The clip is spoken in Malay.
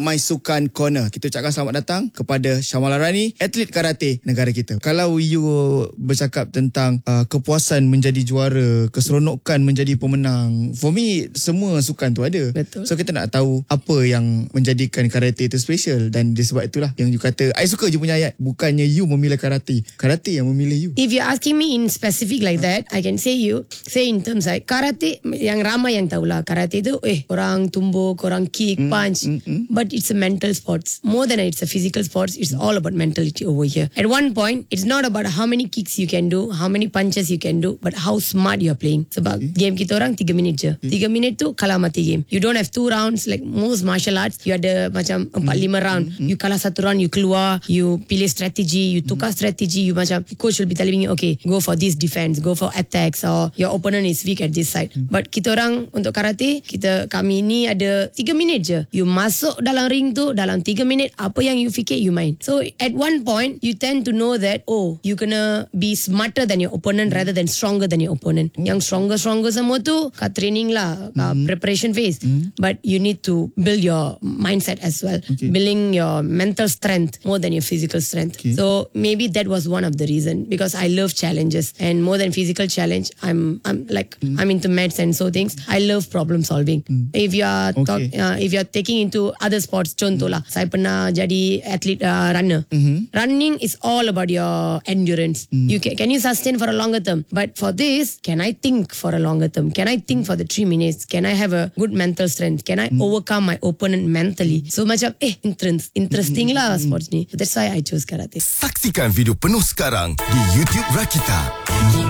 My Sukan Corner. Kita ucapkan selamat datang kepada Syamala Rani, atlet karate negara kita. Kalau you bercakap tentang kepuasan menjadi juara, keseronokan menjadi pemenang, for me semua sukan tu ada. Betul. So kita nak tahu apa yang menjadikan karate itu special, dan disebab itulah yang you kata I suka je punya ayat, bukannya you memilih karate yang memilih you. If you're asking me in specific like that, I can say in terms like karate, yang ramai yang tahulah karate tu korang tumbuk, korang kick, punch, but it's a mental sports more than it's a physical sports. It's all about mentality over here. At one point it's not about how many kicks you can do, how many punches you can do, but how smart you're playing. Sebab game kita orang 3 minit je. 3 minit tu kalah mati game. You don't have 2 rounds like most martial arts. You ada macam 4-5 round. You kalah 1 round, you keluar, you pilih strategi, you tukar strategi, you macam coach will be telling you, okay, go for this defense, go for attacks, or your opponent is weak at this side. But kita orang untuk karate, kami ni ada 3 minit je. You masuk dalam ring tu, dalam 3 minit apa yang you fikir you main. So at one point you tend to know that you kena be smarter than your opponent rather than stronger than your opponent. Yang stronger semua tu kat training lah, preparation phase. But you need to build your mindset as well. Building your mental strength more than your physical strength. So maybe that was one of the reason, because I love challenges, and more than physical challenge, I'm into maths and so things. I love problem solving. If you are if you are taking into other sports, contoh lah, saya pernah jadi athlete runner. Running is all about your endurance. You can you sustain for a longer term, but for this, can I think for a longer term? Can I think for the 3 minutes? Can I have a good mental strength? Can I overcome my opponent mentally? So macam interesting lah sports ni. So that's why I chose karate. Saksikan video penuh sekarang di YouTube Rakita.